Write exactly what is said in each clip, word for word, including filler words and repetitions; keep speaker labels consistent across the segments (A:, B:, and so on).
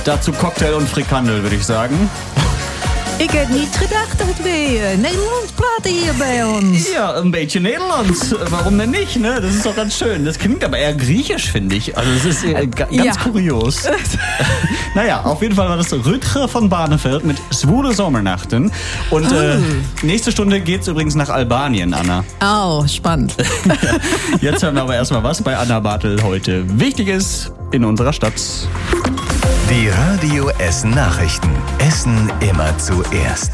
A: Dazu Cocktail und Frikandel, würde ich sagen.
B: Ik hätte nicht gedacht, das wäre Nederlandspraten hier bei uns.
A: Ja, ein bisschen Nederlands. Warum denn nicht, ne? Das ist doch ganz schön. Das klingt aber eher griechisch, finde ich. Also das ist äh, ganz ja. kurios. Naja, auf jeden Fall war das Rutger von Barneveld mit Schwule Sommernachten. Und äh, nächste Stunde geht's übrigens nach Albanien, Anna.
B: Oh, spannend.
A: Jetzt hören wir aber erstmal, was bei Anna Bartel heute wichtig ist in unserer Stadt.
C: Die Radio Essen Nachrichten. Essen immer zuerst.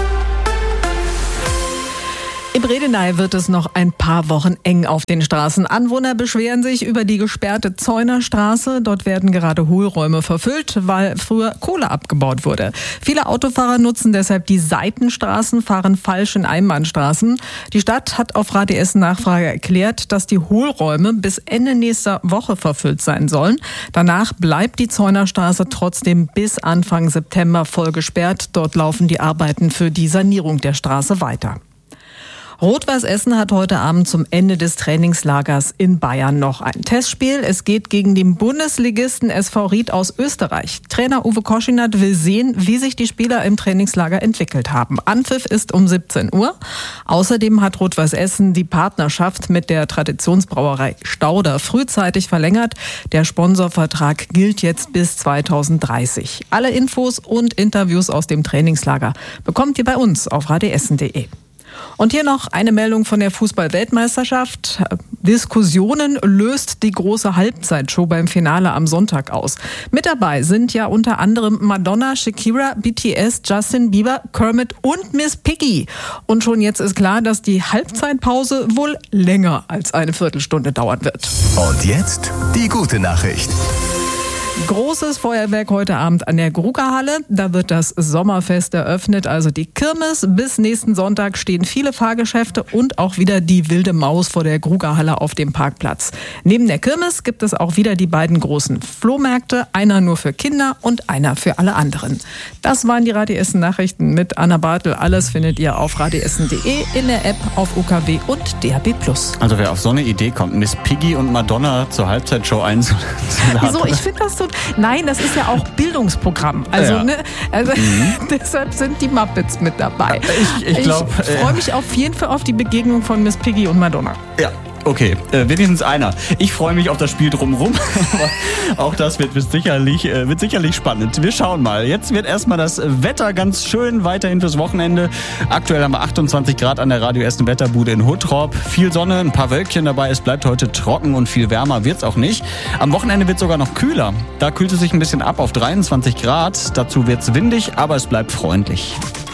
B: In Bredeney wird es noch ein paar Wochen eng auf den Straßen. Anwohner beschweren sich über die gesperrte Zeunerstraße. Dort werden gerade Hohlräume verfüllt, weil früher Kohle abgebaut wurde. Viele Autofahrer nutzen deshalb die Seitenstraßen, fahren falsch in Einbahnstraßen. Die Stadt hat auf Radio Essen Nachfrage erklärt, dass die Hohlräume bis Ende nächster Woche verfüllt sein sollen. Danach bleibt die Zeunerstraße trotzdem bis Anfang September voll gesperrt. Dort laufen die Arbeiten für die Sanierung der Straße weiter. Rot-Weiß Essen hat heute Abend zum Ende des Trainingslagers in Bayern noch ein Testspiel. Es geht gegen den Bundesligisten S V Ried aus Österreich. Trainer Uwe Koschinat will sehen, wie sich die Spieler im Trainingslager entwickelt haben. Anpfiff ist um siebzehn Uhr. Außerdem hat Rot-Weiß Essen die Partnerschaft mit der Traditionsbrauerei Stauder frühzeitig verlängert. Der Sponsorvertrag gilt jetzt bis zweitausenddreißig. Alle Infos und Interviews aus dem Trainingslager bekommt ihr bei uns auf radioessen punkt de. Und hier noch eine Meldung von der Fußball-Weltmeisterschaft. Diskussionen löst die große Halbzeitshow beim Finale am Sonntag aus. Mit dabei sind ja unter anderem Madonna, Shakira, B T S, Justin Bieber, Kermit und Miss Piggy. Und schon jetzt ist klar, dass die Halbzeitpause wohl länger als eine Viertelstunde dauern wird.
C: Und jetzt die gute Nachricht.
B: Großes Feuerwerk heute Abend an der Grugahalle. Da wird das Sommerfest eröffnet, also die Kirmes. Bis nächsten Sonntag stehen viele Fahrgeschäfte und auch wieder die wilde Maus vor der Grugahalle auf dem Parkplatz. Neben der Kirmes gibt es auch wieder die beiden großen Flohmärkte. Einer nur für Kinder und einer für alle anderen. Das waren die Radio Essen Nachrichten mit Anna Bartel. Alles findet ihr auf radioessen punkt de, in der App, auf U K W und D A B plus.
A: Also wer auf so eine Idee kommt, Miss Piggy und Madonna zur Halbzeitshow einzuladen.
B: Wieso? Ich finde das so... Nein, das ist ja auch Bildungsprogramm. Also, ja. ne, also mhm. deshalb sind die Muppets mit dabei.
A: Ich, ich, glaub,
B: ich freue mich auf jeden Fall auf die Begegnung von Miss Piggy und Madonna.
A: Ja. Okay, äh, wenigstens einer. Ich freue mich auf das Spiel drumherum. Aber auch das wird, wird, sicherlich, äh, wird sicherlich spannend. Wir schauen mal. Jetzt wird erstmal das Wetter ganz schön weiterhin fürs Wochenende. Aktuell haben wir achtundzwanzig Grad an der Radio Essen Wetterbude in Huttrop. Viel Sonne, ein paar Wölkchen dabei. Es bleibt heute trocken und viel wärmer wird's auch nicht. Am Wochenende wird es sogar noch kühler. Da kühlt es sich ein bisschen ab auf dreiundzwanzig Grad. Dazu wird's windig, aber es bleibt freundlich.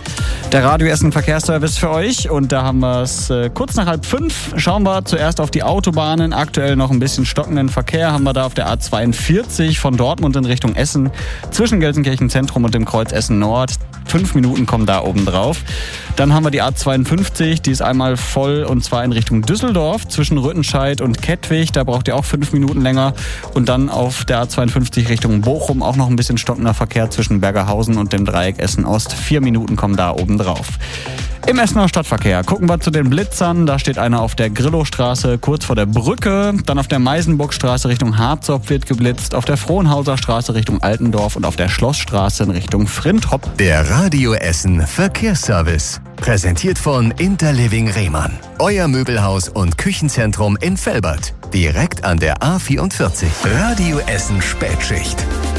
A: Der Radio Essen Verkehrsservice für euch und da haben wir es äh, kurz nach halb fünf. Schauen wir zuerst auf die Autobahnen. Aktuell noch ein bisschen stockenden Verkehr haben wir da auf der A zweiundvierzig von Dortmund in Richtung Essen zwischen Gelsenkirchen Zentrum und dem Kreuz Essen Nord. Fünf Minuten kommen da oben drauf. Dann haben wir die A zweiundfünfzig, die ist einmal voll und zwar in Richtung Düsseldorf zwischen Rüttenscheid und Kettwig. Da braucht ihr auch fünf Minuten länger. Und dann auf der A zweiundfünfzig Richtung Bochum auch noch ein bisschen stockender Verkehr zwischen Bergerhausen und dem Dreieck Essen Ost. Vier Minuten kommen da oben drauf. Im Essener Stadtverkehr gucken wir zu den Blitzern. Da steht einer auf der Grillowstraße kurz vor der Brücke. Dann auf der Meisenburgstraße Richtung Harzopf wird geblitzt. Auf der Frohnhauser Straße Richtung Altendorf und auf der Schlossstraße in Richtung Frinthopp.
C: Der Radio Essen Verkehrsservice. Präsentiert von Interliving Rehmann. Euer Möbelhaus und Küchenzentrum in Velbert. Direkt an der A vierundvierzig. Radio Essen Spätschicht.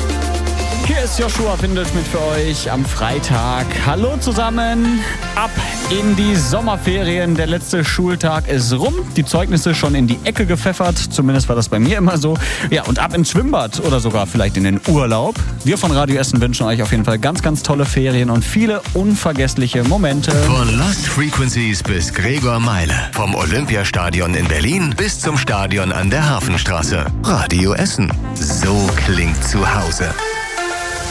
A: Hier ist Joshua Windelt mit für euch am Freitag. Hallo zusammen, ab in die Sommerferien. Der letzte Schultag ist rum, die Zeugnisse schon in die Ecke gepfeffert. Zumindest war das bei mir immer so. Ja, und ab ins Schwimmbad oder sogar vielleicht in den Urlaub. Wir von Radio Essen wünschen euch auf jeden Fall ganz, ganz tolle Ferien und viele unvergessliche Momente.
C: Von Lost Frequencies bis Gregor Meile. Vom Olympiastadion in Berlin bis zum Stadion an der Hafenstraße. Radio Essen. So klingt zu Hause.